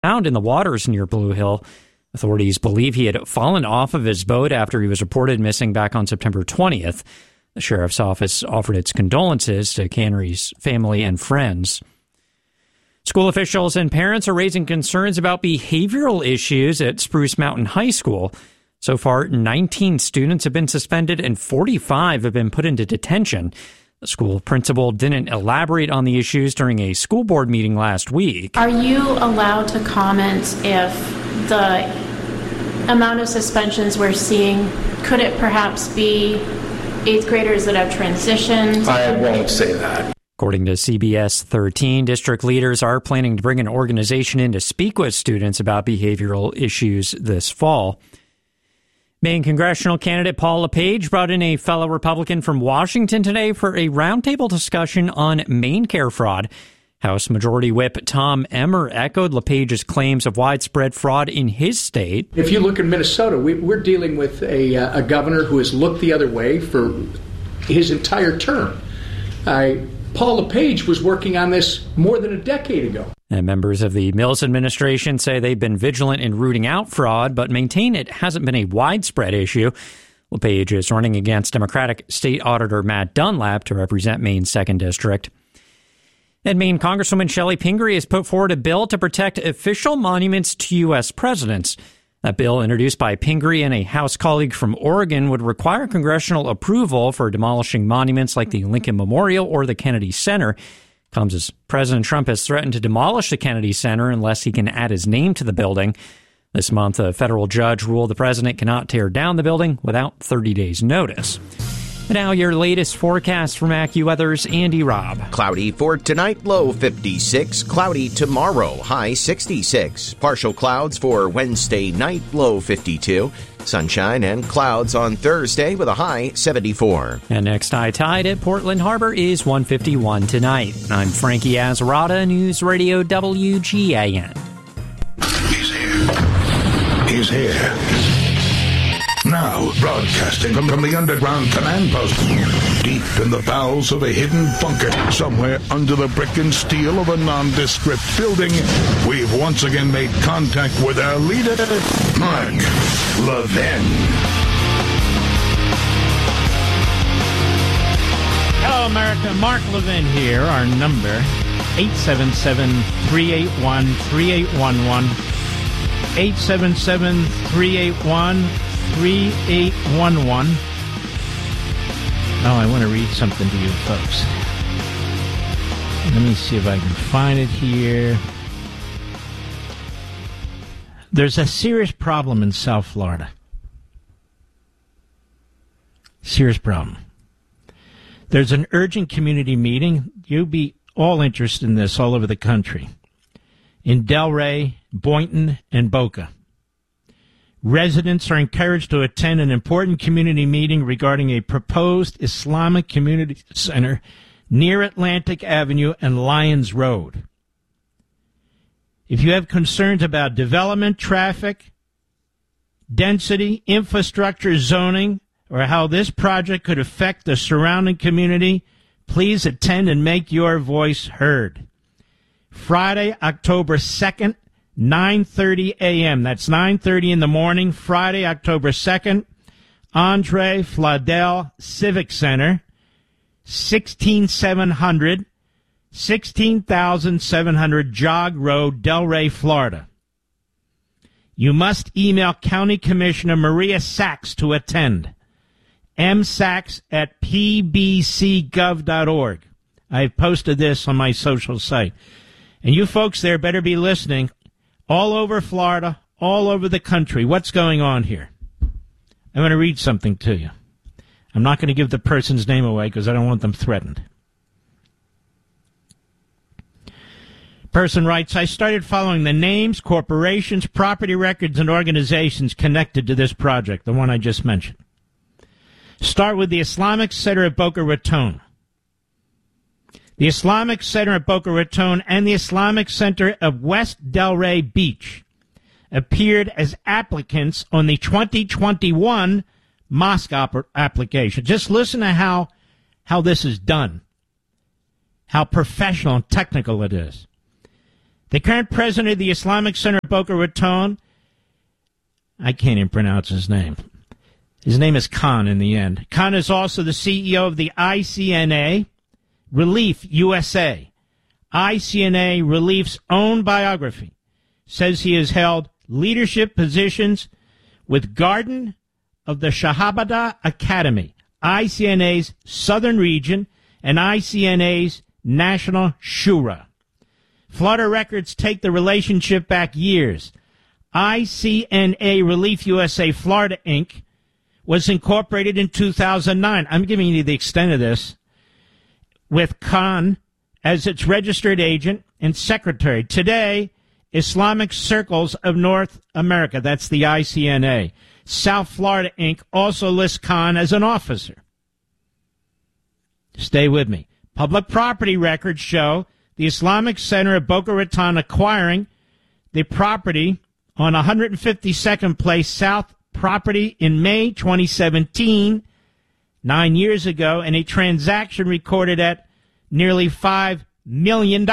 found in the waters near Blue Hill. Authorities believe he had fallen off of his boat after he was reported missing back on September 20th. The sheriff's office offered its condolences to Canry's family and friends. School officials and parents are raising concerns about behavioral issues at Spruce Mountain High School. So far, 19 students have been suspended and 45 have been put into detention. The school principal didn't elaborate on the issues during a school board meeting last week. Are you allowed to comment if the amount of suspensions we're seeing, could it perhaps be 8th graders that have transitioned? I won't say that. According to CBS 13, district leaders are planning to bring an organization in to speak with students about behavioral issues this fall. Maine congressional candidate Paul LePage brought in a fellow Republican from Washington today for a roundtable discussion on Maine care fraud. House Majority Whip Tom Emmer echoed LePage's claims of widespread fraud in his state. If you look in Minnesota, we're dealing with a governor who has looked the other way for his entire term. Paul LePage was working on this more than a decade ago. And members of the Mills administration say they've been vigilant in rooting out fraud, but maintain it hasn't been a widespread issue. LePage is running against Democratic State Auditor Matt Dunlap to represent Maine's 2nd District. And Maine Congresswoman Shelley Pingree has put forward a bill to protect official monuments to U.S. presidents. That bill, introduced by Pingree and a House colleague from Oregon, would require congressional approval for demolishing monuments like the Lincoln Memorial or the Kennedy Center. Comes as President Trump has threatened to demolish the Kennedy Center unless he can add his name to the building. This month, a federal judge ruled the president cannot tear down the building without 30 days' notice. And now your latest forecast from AccuWeather's Andy Robb. Cloudy for tonight, low 56. Cloudy tomorrow, high 66. Partial clouds for Wednesday night, low 52. Sunshine and clouds on Thursday with a high 74. And next high tide at Portland Harbor is 151 tonight. I'm Frankie Azarada, News Radio WGAN. He's here. Now, broadcasting from the underground command post, deep in the bowels of a hidden bunker, somewhere under the brick and steel of a nondescript building, we've once again made contact with our leader, Mark Levin. Hello, America. Mark Levin here. Our number, 877-381-3811. 877-381-3811. Oh, I want to read something to you folks. Let me see if I can find it here. There's a serious problem in South Florida. Serious problem. There's an urgent community meeting. You'll be all interested in this all over the country. In Delray, Boynton, and Boca. Residents are encouraged to attend an important community meeting regarding a proposed Islamic community center near Atlantic Avenue and Lyons Road. If you have concerns about development, traffic, density, infrastructure, zoning, or how this project could affect the surrounding community, please attend and make your voice heard. Friday, October 2nd, 9:30 a.m. That's 9:30 in the morning, Friday, October 2nd, Andre Fladel Civic Center, 16,700 Jog Road, Delray, Florida. You must email County Commissioner Maria Sachs to attend. msachs@pbcgov.org. I've posted this on my social site. And you folks there better be listening. All over Florida, all over the country. What's going on here? I'm going to read something to you. I'm not going to give the person's name away because I don't want them threatened. Person writes, I started following the names, corporations, property records, and organizations connected to this project, the one I just mentioned. Start with the Islamic Center at Boca Raton. The Islamic Center at Boca Raton and the Islamic Center of West Delray Beach appeared as applicants on the 2021 mosque application. Just listen to how this is done, how professional and technical it is. The current president of the Islamic Center of Boca Raton, I can't even pronounce his name. His name is Khan in the end. Khan is also the CEO of the ICNA Relief USA. ICNA Relief's own biography says he has held leadership positions with Garden of the Shahabada Academy, ICNA's Southern Region, and ICNA's National Shura. Florida records take the relationship back years. ICNA Relief USA Florida, Inc. was incorporated in 2009. I'm giving you the extent of this. With Khan as its registered agent and secretary. Today, Islamic Circles of North America, that's the ICNA. South Florida, Inc. also lists Khan as an officer. Stay with me. Public property records show the Islamic Center of Boca Raton acquiring the property on 152nd Place South property in May 2017, 9 years ago, and a transaction recorded at nearly $5 million.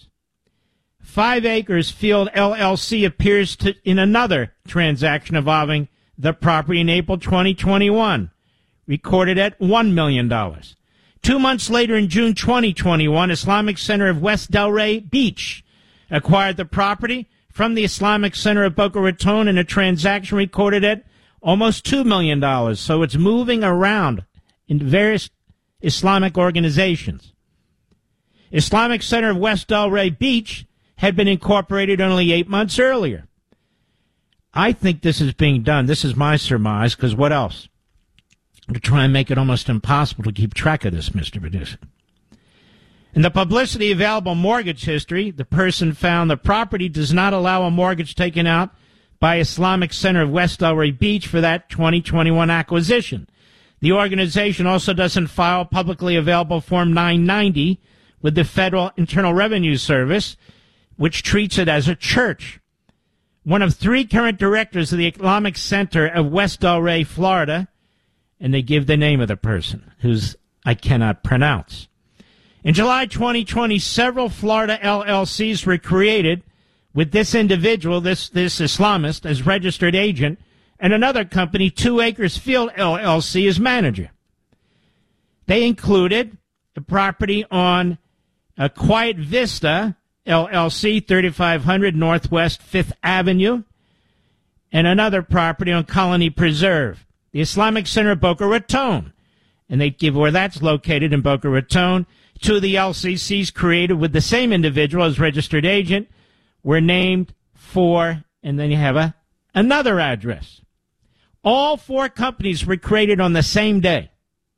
5 Acres Field LLC appears in another transaction involving the property in April 2021, recorded at $1 million. 2 months later, in June 2021, Islamic Center of West Delray Beach acquired the property from the Islamic Center of Boca Raton in a transaction recorded at almost $2 million. So it's moving around in various Islamic organizations. Islamic Center of West Delray Beach had been incorporated only 8 months earlier. I think this is being done. This is my surmise, because what else? To try and make it almost impossible to keep track of this, Mr. Producer. In the publicity available mortgage history, the person found the property does not allow a mortgage taken out by Islamic Center of West Delray Beach for that 2021 acquisition. The organization also doesn't file publicly available Form 990 with the Federal Internal Revenue Service, which treats it as a church. One of 3 current directors of the Islamic Center of West Delray, Florida, and they give the name of the person, whose I cannot pronounce. In July 2020, several Florida LLCs were created with this individual, this Islamist, as registered agent, and another company, 2 Acres Field LLC, as manager. They included the property on Quiet Vista LLC, 3500 Northwest 5th Avenue, and another property on Colony Preserve, the Islamic Center of Boca Raton, and they give where that's located in Boca Raton. 2 of the LCCs created with the same individual as registered agent were named for, and then you have another address. All 4 companies were created on the same day.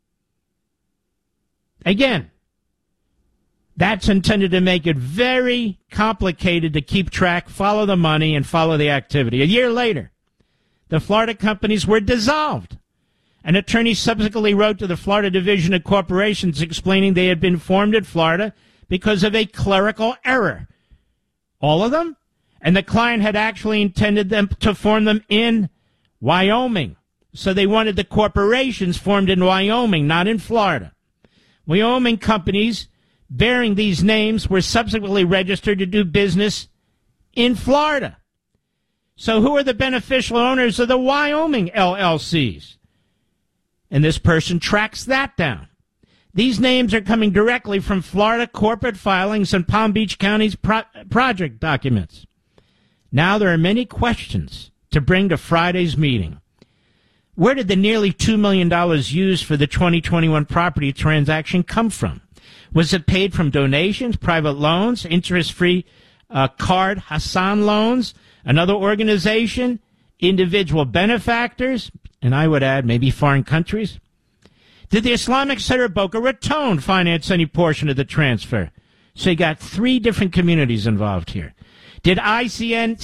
Again, that's intended to make it very complicated to keep track, follow the money, and follow the activity. A year later, the Florida companies were dissolved. An attorney subsequently wrote to the Florida Division of Corporations explaining they had been formed in Florida because of a clerical error. All of them? And the client had actually intended them to form them in Wyoming. So they wanted the corporations formed in Wyoming, not in Florida. Wyoming companies bearing these names were subsequently registered to do business in Florida. So who are the beneficial owners of the Wyoming LLCs? And this person tracks that down. These names are coming directly from Florida corporate filings and Palm Beach County's project documents. Now there are many questions to bring to Friday's meeting. Where did the nearly $2 million used for the 2021 property transaction come from? Was it paid from donations, private loans, interest-free card Hassan loans, another organization, individual benefactors, and I would add maybe foreign countries? Did the Islamic Center of Boca Raton finance any portion of the transfer? So you got 3 different communities involved here. Did ICNA,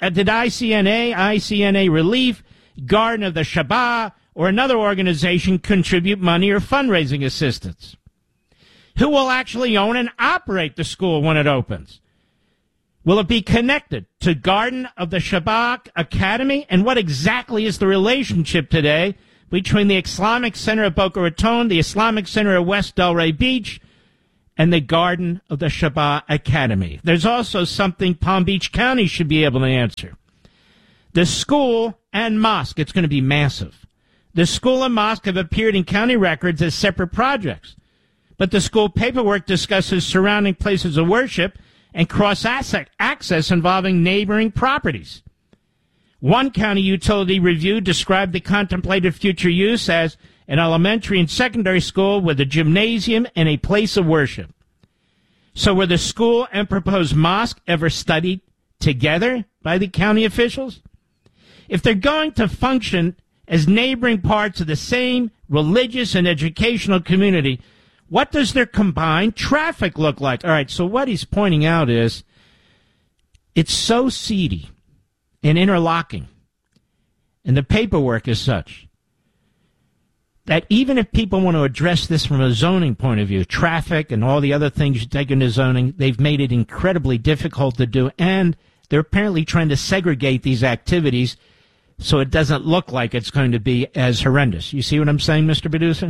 ICNA Relief, Garden of the Shabbat, or another organization contribute money or fundraising assistance? Who will actually own and operate the school when it opens? Will it be connected to Garden of the Shabbat Academy? And what exactly is the relationship today between the Islamic Center of Boca Raton, the Islamic Center of West Delray Beach, and the Garden of the Shabbat Academy. There's also something Palm Beach County should be able to answer. The school and mosque, it's going to be massive. The school and mosque have appeared in county records as separate projects, but the school paperwork discusses surrounding places of worship and cross-access involving neighboring properties. One county utility review described the contemplated future use as an elementary and secondary school with a gymnasium and a place of worship. So were the school and proposed mosque ever studied together by the county officials? If they're going to function as neighboring parts of the same religious and educational community, what does their combined traffic look like? All right, so what he's pointing out is it's so seedy and interlocking, and the paperwork is such that even if people want to address this from a zoning point of view, traffic and all the other things you take into zoning, they've made it incredibly difficult to do, and they're apparently trying to segregate these activities so it doesn't look like it's going to be as horrendous. You see what I'm saying, Mr. Producer?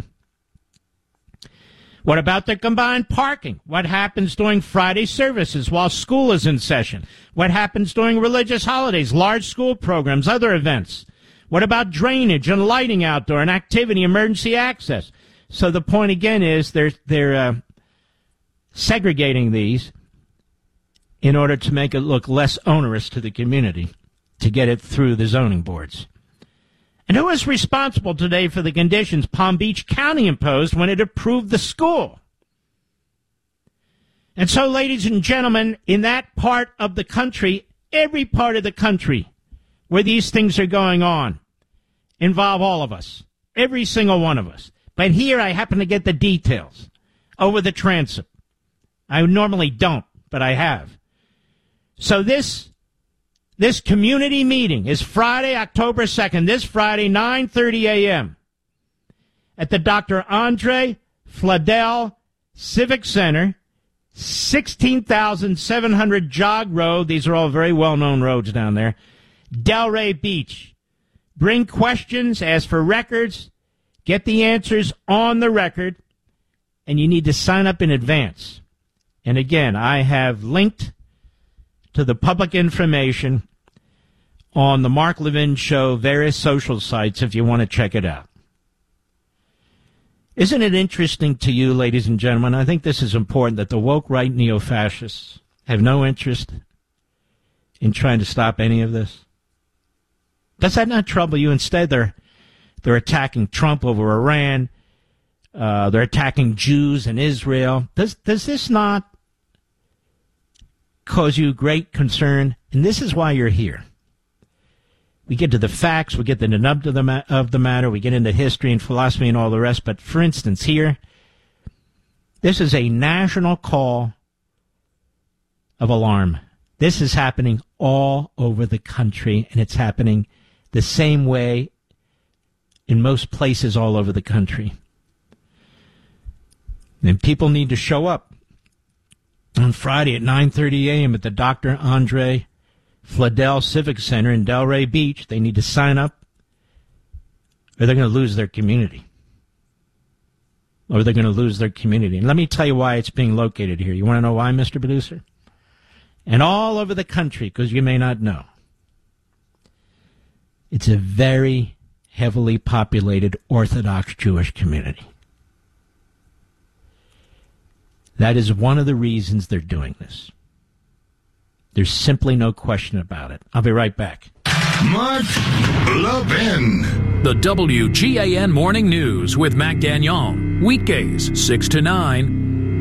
What about the combined parking? What happens during Friday services while school is in session? What happens during religious holidays, large school programs, other events? What about drainage and lighting outdoor and activity, emergency access? So the point again is they're segregating these in order to make it look less onerous to the community to get it through the zoning boards. And who is responsible today for the conditions Palm Beach County imposed when it approved the school? And so, ladies and gentlemen, in that part of the country, every part of the country where these things are going on involve all of us, every single one of us. But here I happen to get the details over the transom. I normally don't, but I have. So this community meeting is Friday, October 2nd, this Friday, 9:30 a.m. at the Dr. Andre Fladel Civic Center, 16,700 Jog Road. These are all very well-known roads down there. Delray Beach. Bring questions, ask for records, get the answers on the record, and you need to sign up in advance. And again, I have linked to the public information on the Mark Levin Show, various social sites, if you want to check it out. Isn't it interesting to you, ladies and gentlemen? I think this is important, that the woke right neo-fascists have no interest in trying to stop any of this. Does that not trouble you? Instead, they're attacking Trump over Iran. They're attacking Jews in Israel. Does this not cause you great concern? And this is why you're here. We get to the facts, we get to the nub of the matter, we get into history and philosophy and all the rest. But for instance, here, this is a national call of alarm. This is happening all over the country, and it's happening the same way in most places all over the country. And people need to show up on Friday at 9:30 a.m. at the Dr. Andre Fladel Civic Center in Delray Beach. They need to sign up, or they're going to lose their community. And let me tell you why it's being located here. You want to know why, Mr. Producer? And all over the country, because you may not know. It's a very heavily populated Orthodox Jewish community. That is one of the reasons they're doing this. There's simply no question about it. I'll be right back. Mark Levin. The WGAN Morning News with Mac Gagnon. Weekdays, 6 to 9.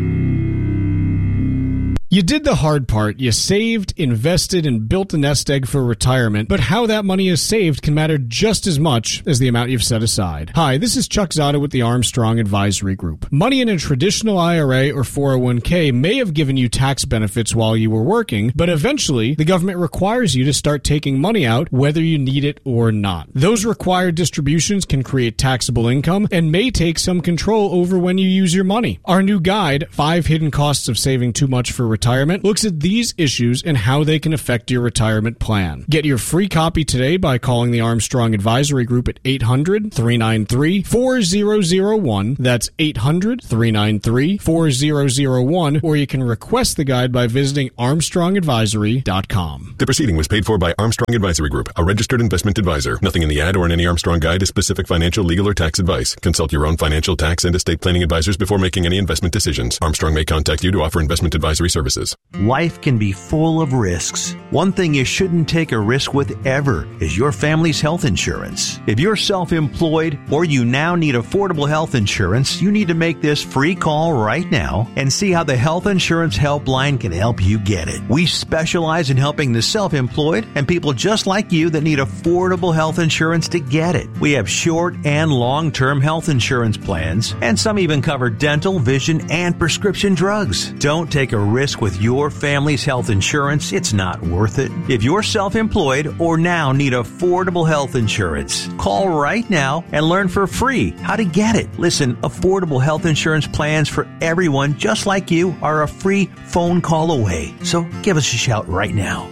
You did the hard part. You saved, invested, and built a nest egg for retirement, but how that money is saved can matter just as much as the amount you've set aside. Hi, this is Chuck Zotto with the Armstrong Advisory Group. Money in a traditional IRA or 401k may have given you tax benefits while you were working, but eventually the government requires you to start taking money out whether you need it or not. Those required distributions can create taxable income and may take some control over when you use your money. Our new guide, 5 Hidden Costs of Saving Too Much for retirement looks at these issues and how they can affect your retirement plan. Get your free copy today by calling the Armstrong Advisory Group at 800-393-4001. That's 800-393-4001, or you can request the guide by visiting ArmstrongAdvisory.com. The proceeding was paid for by Armstrong Advisory Group, a registered investment advisor. Nothing in the ad or in any Armstrong guide is specific financial, legal, or tax advice. Consult your own financial, tax, and estate planning advisors before making any investment decisions. Armstrong may contact you to offer investment advisory services. Life can be full of risks. One thing you shouldn't take a risk with ever is your family's health insurance. If you're self-employed or you now need affordable health insurance, you need to make this free call right now and see how the Health Insurance Helpline can help you get it. We specialize in helping the self-employed and people just like you that need affordable health insurance to get it. We have short and long-term health insurance plans, and some even cover dental, vision, and prescription drugs. Don't take a risk with your family's health insurance. It's not worth it. If you're self-employed or now need affordable health insurance, call right now and learn for free how to get it. Listen, affordable health insurance plans for everyone just like you are a free phone call away. So give us a shout right now.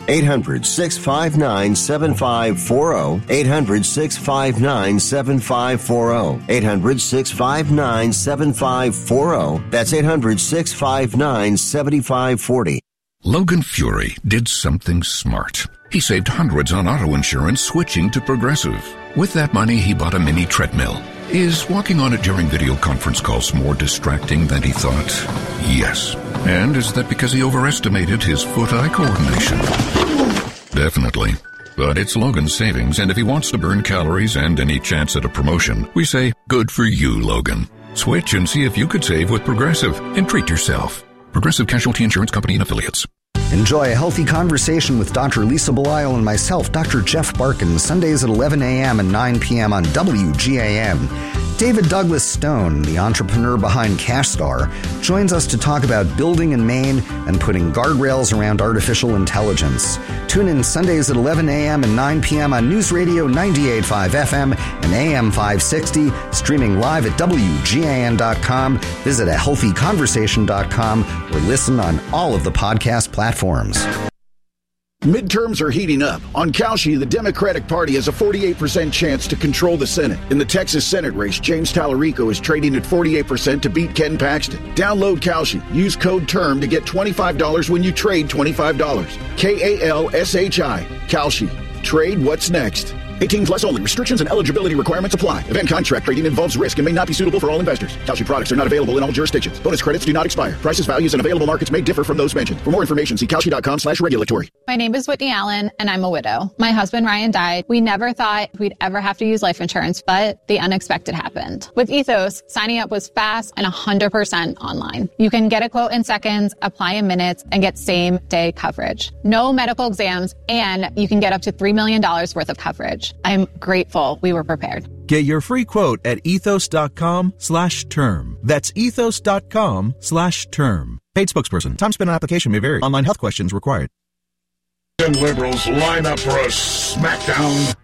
800-659-7540. 800-659-7540. 800-659-7540. That's 800-659-7540. Logan Fury did something smart. He saved hundreds on auto insurance switching to Progressive. With that money, he bought a mini treadmill. Is walking on it during video conference calls more distracting than he thought? Yes. And is that because he overestimated his foot-eye coordination? Definitely. But it's Logan's savings, and if he wants to burn calories and any chance at a promotion, we say, good for you, Logan. Switch and see if you could save with Progressive and treat yourself. Progressive Casualty Insurance Company and Affiliates. Enjoy a healthy conversation with Dr. Lisa Belisle and myself, Dr. Jeff Barkin, Sundays at 11 a.m. and 9 p.m. on WGAM. David Douglas Stone, the entrepreneur behind CashStar, joins us to talk about building in Maine and putting guardrails around artificial intelligence. Tune in Sundays at 11 a.m. and 9 p.m. on News Radio 98.5 FM and AM 560, streaming live at WGAN.com. Visit ahealthyconversation.com or listen on all of the podcast platforms. Midterms are heating up. On Kalshi, the Democratic Party has a 48% chance to control the Senate. In the Texas Senate race, James Tallarico is trading at 48% to beat Ken Paxton. Download Kalshi. Use code TERM to get $25 when you trade $25. KALSHI. Kalshi. Trade what's next. 18 plus only. Restrictions and eligibility requirements apply. Event contract trading involves risk and may not be suitable for all investors. Kalshi products are not available in all jurisdictions. Bonus credits do not expire. Prices, values, and available markets may differ from those mentioned. For more information, see kalshi.com/regulatory. My name is Whitney Allen, and I'm a widow. My husband, Ryan, died. We never thought we'd ever have to use life insurance, but the unexpected happened. With Ethos, signing up was fast and 100% online. You can get a quote in seconds, apply in minutes, and get same-day coverage. No medical exams, and you can get up to $3 million worth of coverage. I'm grateful we were prepared. Get your free quote at ethos.com/term. That's ethos.com/term. Paid spokesperson. Time spent on application may vary. Online health questions required. And liberals line up for a smackdown